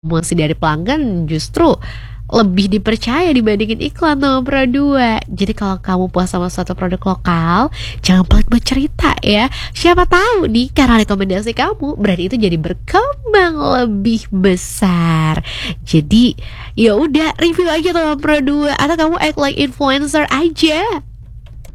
Promosi dari pelanggan justru lebih dipercaya dibandingin iklan tuh Pro2. Jadi kalau kamu puas sama suatu produk lokal, jangan pelit buat cerita ya. Siapa tahu nih karena rekomendasi kamu, brand itu jadi berkembang lebih besar. Jadi ya udah review aja tuh Pro2 atau kamu act like influencer aja.